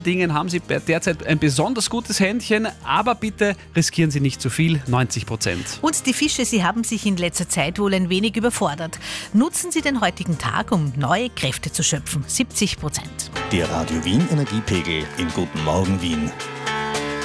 Dingen haben Sie derzeit ein besonders gutes Händchen, aber bitte riskieren Sie nicht zu viel, 90%. Und die Fische, sie haben sich in letzter Zeit wohl ein wenig überfordert. Nutzen Sie den heutigen Tag, um neue Kräfte zu schöpfen, 70%. Der Radio Wien Energiepegel in Guten Morgen Wien.